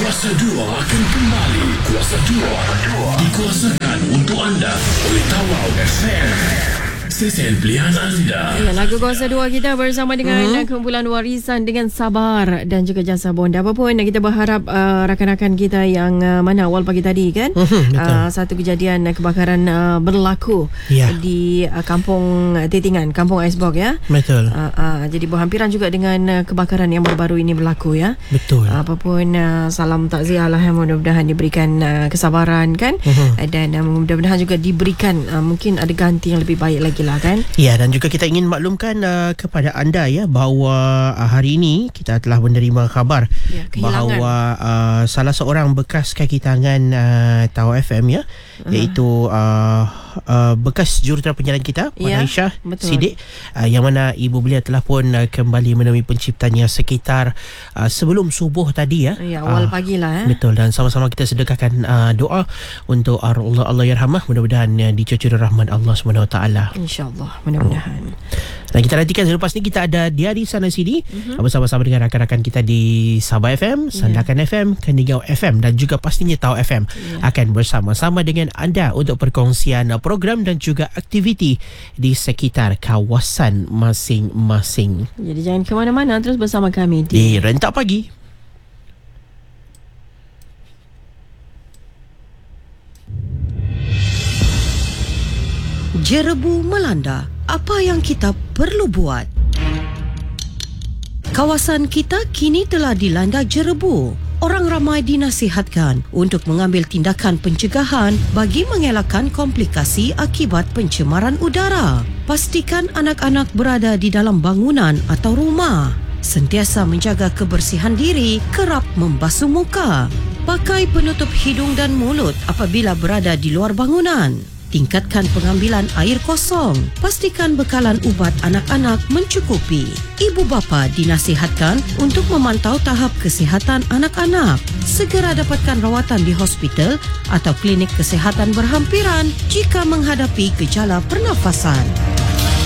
Kuasa 2 akan kembali. Kuasa 2 dikuasakan untuk anda oleh Tawau FM. Stesen pilihan anda. Ya, lagu Kuasa 2 kita bersama dengan kumpulan warisan dengan sabar dan juga jasa bonda. Apa pun kita berharap rakan-rakan kita yang mana awal pagi tadi kan, satu kejadian kebakaran berlaku di kampung Tetingan, kampung Icebox ya. Betul. Jadi berhampiran juga dengan kebakaran yang baru-baru ini berlaku ya. Betul. Apapun salam takziah lah, mudah-mudahan diberikan kesabaran kan, dan mudah-mudahan juga diberikan mungkin ada ganti yang lebih baik lagi lah kan. Ya, dan juga kita ingin maklumkan kepada anda ya bahawa hari ini kita telah menerima khabar bahawa salah seorang bekas kaki tangan Tau FM ya, iaitu bekas jurutera penyiaran kita Puan Aisyah Siddiq, yang mana ibu beliau telah pun kembali menemui penciptanya sekitar sebelum subuh tadi ya. Awal pagi lah Betul, dan sama-sama kita sedekahkan doa untuk Allah yarhamah, mudah-mudahan dicucuri rahmat Allah SWT. InsyaAllah, mudah-mudahan. Dan kita nantikan selepas ni kita ada di sana sini bersama-sama dengan rakan-rakan kita di Sabah FM, Sandakan FM, Keningau FM dan juga pastinya Tau FM akan bersama-sama dengan anda untuk perkongsian program dan juga aktiviti di sekitar kawasan masing-masing. Jadi jangan ke mana-mana, terus bersama kami di Rentak Pagi. Jerebu melanda, apa yang kita perlu buat? Kawasan kita kini telah dilanda jerebu. Orang ramai dinasihatkan untuk mengambil tindakan pencegahan bagi mengelakkan komplikasi akibat pencemaran udara. Pastikan anak-anak berada di dalam bangunan atau rumah. Sentiasa menjaga kebersihan diri, kerap membasuh muka. Pakai penutup hidung dan mulut apabila berada di luar bangunan. Tingkatkan pengambilan air kosong. Pastikan bekalan ubat anak-anak mencukupi. Ibu bapa dinasihatkan untuk memantau tahap kesihatan anak-anak. Segera dapatkan rawatan di hospital atau klinik kesihatan berhampiran jika menghadapi gejala pernafasan.